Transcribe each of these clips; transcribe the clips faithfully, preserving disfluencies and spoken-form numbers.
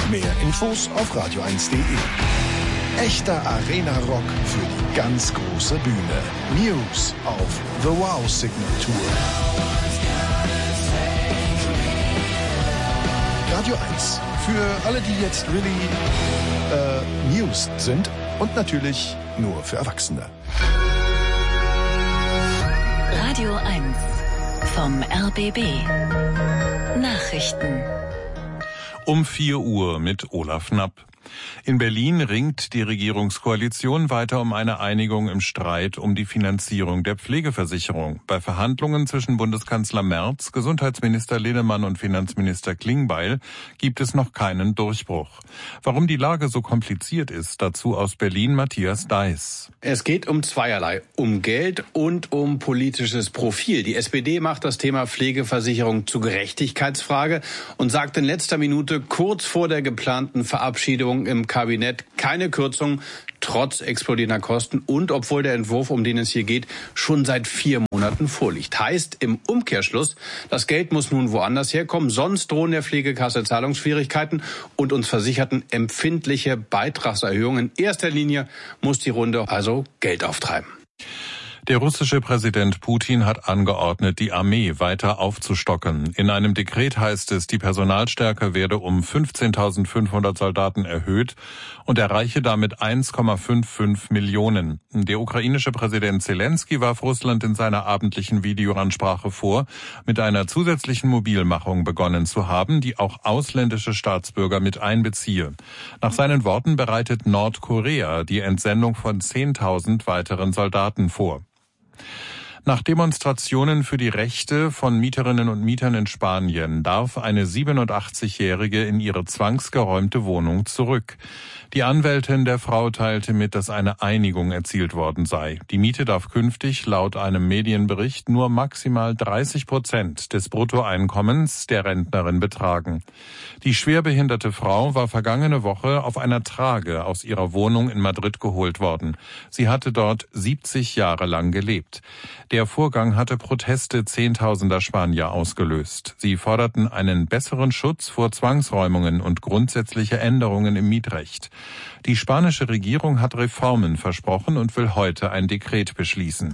Mehr Infos auf radio eins punkt de. Echter Arena-Rock für die ganz große Bühne. Muse auf The Wow Signal Tour. Radio eins. Für alle, die jetzt really äh, mused sind und natürlich nur für Erwachsene. Radio eins vom R B B. Nachrichten. Um vier Uhr mit Olaf Knapp. In Berlin ringt die Regierungskoalition weiter um eine Einigung im Streit um die Finanzierung der Pflegeversicherung. Bei Verhandlungen zwischen Bundeskanzler Merz, Gesundheitsminister Linnemann und Finanzminister Klingbeil gibt es noch keinen Durchbruch. Warum die Lage so kompliziert ist, dazu aus Berlin Matthias Deiß. Es geht um zweierlei, um Geld und um politisches Profil. Die S P D macht das Thema Pflegeversicherung zur Gerechtigkeitsfrage und sagt in letzter Minute kurz vor der geplanten Verabschiedung im Kabinett keine Kürzung, trotz explodierender Kosten und obwohl der Entwurf, um den es hier geht, schon seit vier Monaten vorliegt. Heißt im Umkehrschluss, das Geld muss nun woanders herkommen, sonst drohen der Pflegekasse Zahlungsschwierigkeiten und uns Versicherten empfindliche Beitragserhöhungen. In erster Linie muss die Runde also Geld auftreiben. Der russische Präsident Putin hat angeordnet, die Armee weiter aufzustocken. In einem Dekret heißt es, die Personalstärke werde um fünfzehntausendfünfhundert Soldaten erhöht und erreiche damit eins Komma fünfundfünfzig Millionen. Der ukrainische Präsident Zelensky warf Russland in seiner abendlichen Videoansprache vor, mit einer zusätzlichen Mobilmachung begonnen zu haben, die auch ausländische Staatsbürger mit einbeziehe. Nach seinen Worten bereitet Nordkorea die Entsendung von zehntausend weiteren Soldaten vor. Nach Demonstrationen für die Rechte von Mieterinnen und Mietern in Spanien darf eine siebenundachtzigjährige in ihre zwangsgeräumte Wohnung zurück. Die Anwältin der Frau teilte mit, dass eine Einigung erzielt worden sei. Die Miete darf künftig laut einem Medienbericht nur maximal dreißig Prozent des Bruttoeinkommens der Rentnerin betragen. Die schwerbehinderte Frau war vergangene Woche auf einer Trage aus ihrer Wohnung in Madrid geholt worden. Sie hatte dort siebzig Jahre lang gelebt. Der Vorgang hatte Proteste zehntausender Spanier ausgelöst. Sie forderten einen besseren Schutz vor Zwangsräumungen und grundsätzliche Änderungen im Mietrecht. Die spanische Regierung hat Reformen versprochen und will heute ein Dekret beschließen.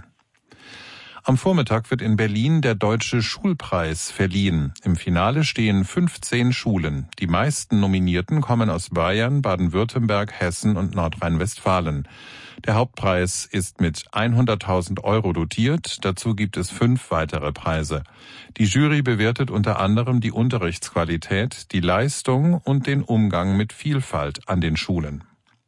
Am Vormittag wird in Berlin der Deutsche Schulpreis verliehen. Im Finale stehen fünfzehn Schulen. Die meisten Nominierten kommen aus Bayern, Baden-Württemberg, Hessen und Nordrhein-Westfalen. Der Hauptpreis ist mit hunderttausend Euro dotiert. Dazu gibt es fünf weitere Preise. Die Jury bewertet unter anderem die Unterrichtsqualität, die Leistung und den Umgang mit Vielfalt an den Schulen.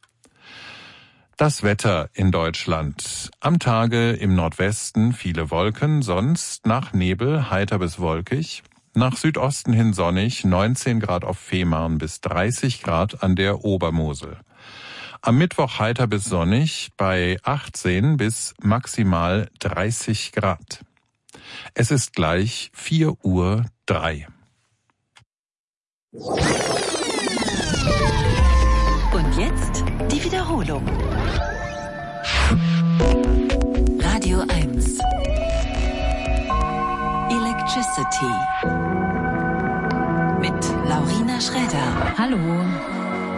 Das Wetter in Deutschland. Am Tage im Nordwesten viele Wolken, sonst nach Nebel heiter bis wolkig. Nach Südosten hin sonnig, neunzehn Grad auf Fehmarn bis dreißig Grad an der Obermosel. Am Mittwoch heiter bis sonnig bei achtzehn bis maximal dreißig Grad. Es ist gleich vier Uhr drei. Und jetzt die Wiederholung. Radio eins. Electricity. Mit Laurina Schräder. Hallo.